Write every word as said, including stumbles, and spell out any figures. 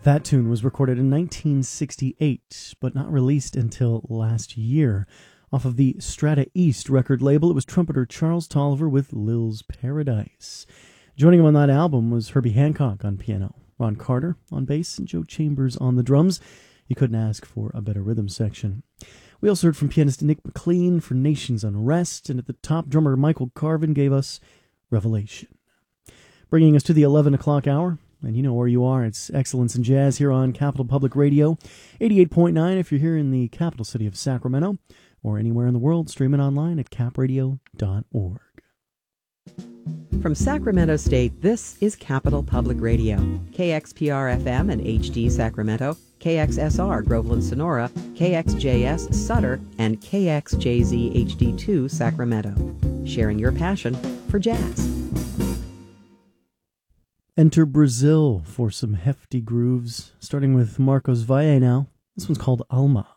That tune was recorded in nineteen sixty-eight, but not released until last year. Off of the Strata East record label, it was trumpeter Charles Tolliver with Lil's Paradise. Joining him on that album was Herbie Hancock on piano, Ron Carter on bass, and Joe Chambers on the drums. You couldn't ask for a better rhythm section. We also heard from pianist Nick McLean for Nation's Unrest, and at the top, drummer Michael Carvin gave us Revelation. Bringing us to the eleven o'clock hour, and you know where you are. It's Excellence in Jazz here on Capital Public Radio, eighty-eight point nine if you're here in the capital city of Sacramento, or anywhere in the world, streaming online at cap radio dot org. From Sacramento State, this is Capital Public Radio, K X P R F M and H D Sacramento, K X S R Groveland Sonora, K X J S Sutter, and K X J Z H D two Sacramento. Sharing your passion for jazz. Enter Brazil for some hefty grooves, starting with Marcos Valle now. This one's called Alma.